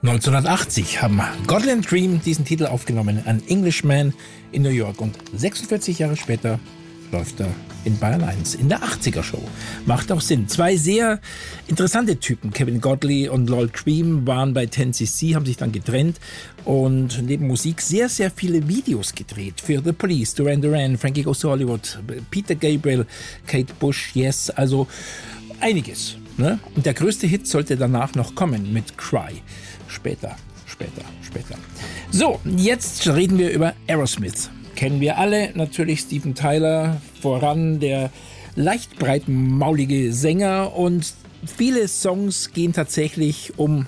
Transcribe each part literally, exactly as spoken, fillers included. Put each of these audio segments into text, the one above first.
neunzehnhundertachtzig haben Godley and Creme diesen Titel aufgenommen, An Englishman in New York. Und sechsundvierzig Jahre später läuft er in Bayern eins, in der achtziger-Show. Macht auch Sinn. Zwei sehr interessante Typen, Kevin Godley und Lol Creme, waren bei ten C C, haben sich dann getrennt und neben Musik sehr, sehr viele Videos gedreht. Für The Police, Duran Duran, Frankie Goes to Hollywood, Peter Gabriel, Kate Bush, Yes, also einiges. Ne? Und der größte Hit sollte danach noch kommen mit Cry. Später, später, später. So, jetzt reden wir über Aerosmith. Kennen wir alle, natürlich Steven Tyler, voran der leicht breitmaulige Sänger, und viele Songs gehen tatsächlich um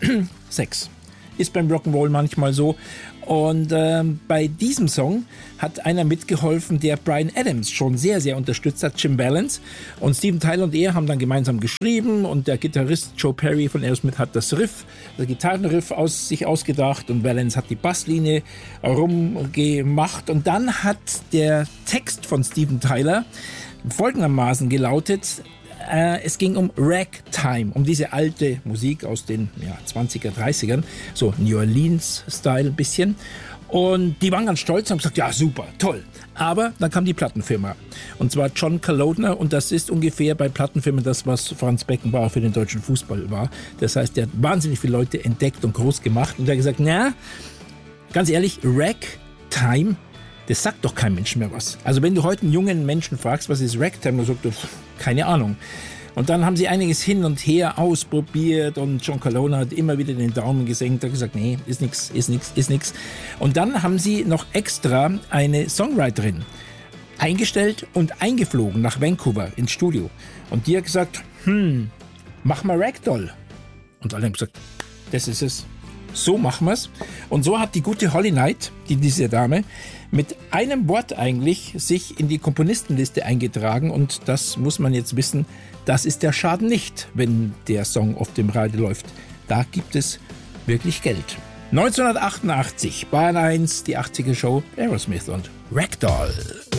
Sex. Ist beim Rock'n'Roll manchmal so. Und äh, bei diesem Song hat einer mitgeholfen, der Bryan Adams schon sehr, sehr unterstützt hat, Jim Balance. Und Steven Tyler und er haben dann gemeinsam geschrieben, und der Gitarrist Joe Perry von Aerosmith hat das Riff, das Gitarrenriff aus sich ausgedacht, und Balance hat die Basslinie rumgemacht. Und dann hat der Text von Steven Tyler folgendermaßen gelautet: Es ging um Ragtime, um diese alte Musik aus den ja, zwanziger, dreißigern, so New Orleans-Style ein bisschen. Und die waren ganz stolz und haben gesagt, ja super, toll. Aber dann kam die Plattenfirma, und zwar John Kalodner, und das ist ungefähr bei Plattenfirmen das, was Franz Beckenbauer für den deutschen Fußball war. Das heißt, der hat wahnsinnig viele Leute entdeckt und groß gemacht, und der hat gesagt, na, ganz ehrlich, Ragtime, das sagt doch kein Mensch mehr was. Also wenn du heute einen jungen Menschen fragst, was ist Ragtime, dann sagt er, keine Ahnung. Und dann haben sie einiges hin und her ausprobiert, und John Kalodner hat immer wieder den Daumen gesenkt, hat gesagt, nee, ist nix, ist nix, ist nix. Und dann haben sie noch extra eine Songwriterin eingestellt und eingeflogen nach Vancouver ins Studio. Und die hat gesagt, hm, mach mal Ragdoll. Und alle haben gesagt, das ist es. So machen wir's. Und so hat die gute Holly Knight, die, diese Dame, mit einem Wort eigentlich sich in die Komponistenliste eingetragen. Und das muss man jetzt wissen, das ist der Schaden nicht, wenn der Song auf dem Radio läuft. Da gibt es wirklich Geld. neunzehnhundertachtundachtzig, Bayern eins, die achtziger-Show, Aerosmith und Ragdoll.